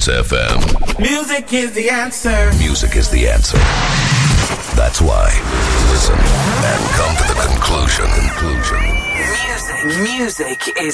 Hits FM. Music is the answer. Music is the answer. That's why. Listen and come to the conclusion. Music is